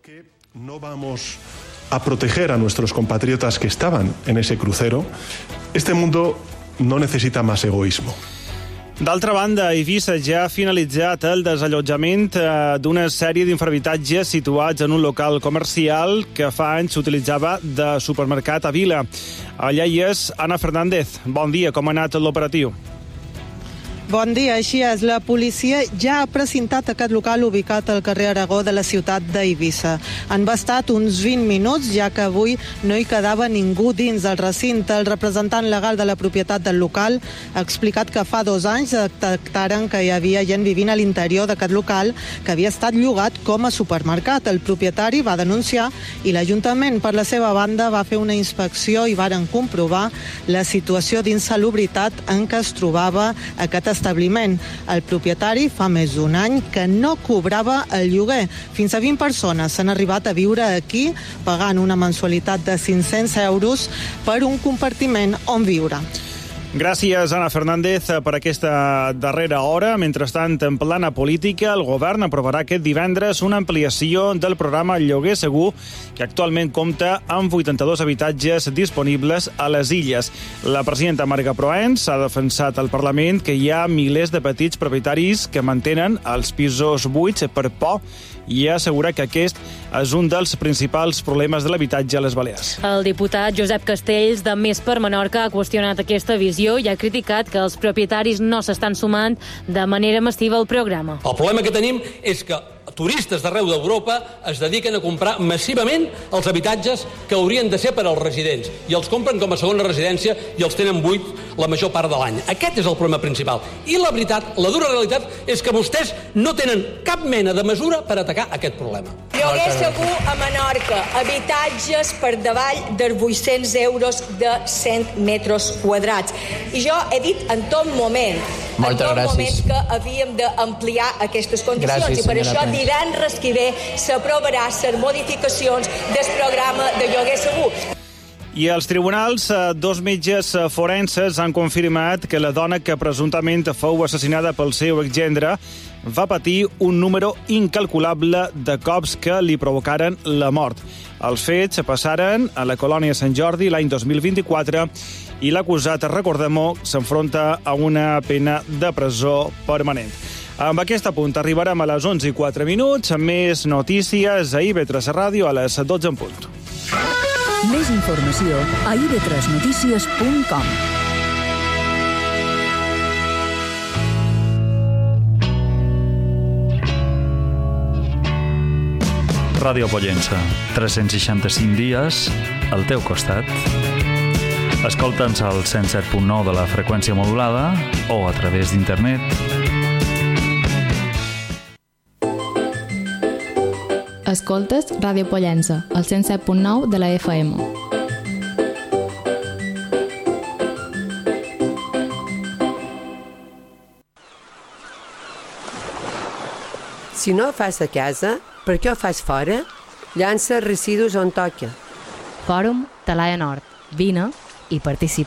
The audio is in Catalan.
que no vamos a proteger a nuestros compatriotas que estaban en ese crucero, este mundo no necesita más egoísmo. D'altra banda, a Eivissa ja ha finalitzat el desallotjament d'una sèrie d'infrahabitatges situats en un local comercial que fa anys s'utilitzava de supermercat a Vila. Allà hi és Anna Fernández. Bon dia, com ha anat l'operatiu? Bon dia, així és. La policia ja ha precintat aquest local ubicat al carrer Aragó de la ciutat d'Eivissa. Han bastat uns 20 minuts, ja que avui no hi quedava ningú dins del recinte. El representant legal de la propietat del local ha explicat que fa 2 anys detectaren que hi havia gent vivint a l'interior d'aquest local que havia estat llogat com a supermercat. El propietari va denunciar i l'Ajuntament, per la seva banda, va fer una inspecció i varen comprovar la situació d'insalubritat en què es trobava aquest establiment. El propietari fa més d'un any que no cobrava el lloguer. Fins a 20 persones s'han arribat a viure aquí pagant una mensualitat de 500 euros per un compartiment on viure. Gràcies, Anna Fernández, per aquesta darrera hora. Mentrestant, en plana política, el govern aprovarà aquest divendres una ampliació del programa Lloguer Segur, que actualment compta amb 82 habitatges disponibles a les illes. La presidenta Marga Proens ha defensat al Parlament que hi ha milers de petits propietaris que mantenen els pisos buits per por i assegura que aquest és un dels principals problemes de l'habitatge a les Balears. El diputat Josep Castells, de Més per Menorca, ha qüestionat aquesta visió i ha criticat que els propietaris no s'estan sumant de manera massiva al programa. El problema que tenim és que turistes d'arreu d'Europa es dediquen a comprar massivament els habitatges que haurien de ser per als residents i els compren com a segona residència i els tenen buits la major part de l'any. Aquest és el problema principal. I la veritat, la dura realitat, és que vostès no tenen cap mena de mesura per atacar aquest problema. Lloguer Segur a Menorca, habitatges per davall dels 800 euros de 100 metres quadrats. I jo he dit en tot moment, que havíem d'ampliar aquestes condicions. Gràcies, i per això divendres que ve s'aprovarà les modificacions del programa de Lloguer Segur. I als tribunals, 2 metges forenses han confirmat que la dona que presumptament fou assassinada pel seu exgendre va patir un número incalculable de cops que li provocaren la mort. Els fets passaren a la colònia Sant Jordi l'any 2024 i l'acusat, recordem-ho, s'enfronta a una pena de presó permanent. Amb aquest punt arribarem a les 11:04, amb més notícies a IB3 Ràdio a les 12 en punt. Més informació a ib3notícies.com. Ràdio Pollença, 365 dies al teu costat. Escolta'ns al 107.9 de la freqüència modulada o a través d'internet. Escoltes Ràdio Pollença, al 107.9 de la FM. Si no ho fas a casa, per què ho fas fora? Llança residus on toca. Fòrum Talaia Nord. Vine i participa.